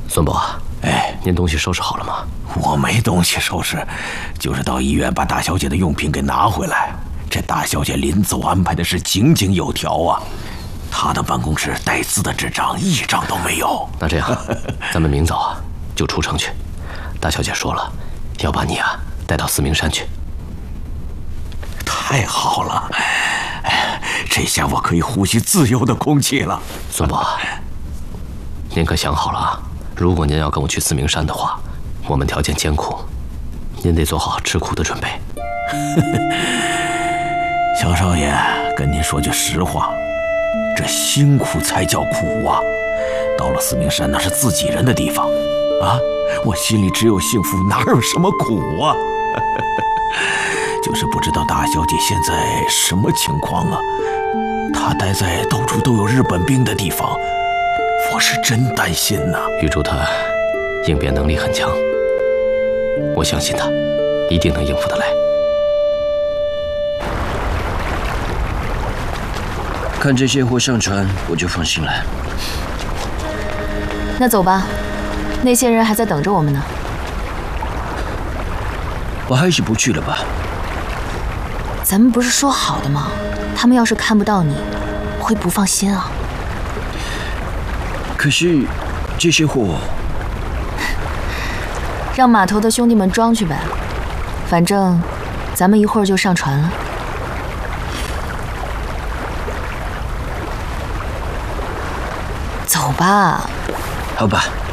孙伯， 哎， 您东西收拾好了吗？ 我没东西收拾，就是到医院把大小姐的用品给拿回来。这大小姐临走安排的是井井有条啊，她的办公室带字的纸张一张都没有。 那这样，咱们明早啊就出城去。大小姐说了，要把你啊带到四明山去。 太好了，这下我可以呼吸自由的空气了。 孙伯，您可想好了啊？如果您要跟我去四明山的话，我们条件艰苦，您得做好吃苦的准备。 小少爷，跟您说句实话，这辛苦才叫苦啊！到了四明山，那是自己人的地方，啊，我心里只有幸福，哪有什么苦啊？就是不知道大小姐现在什么情况啊？她待在到处都有日本兵的地方，我是真担心呐。 玉珠她应变能力很强，我相信她一定能应付得来。 看这些货上船，我就放心了。 那走吧，那些人还在等着我们呢。 我还是不去了吧。 咱们不是说好的吗？他们要是看不到你，会不放心啊。 可是这些货， 让码头的兄弟们装去呗，反正咱们一会儿就上船了。走吧。 好吧。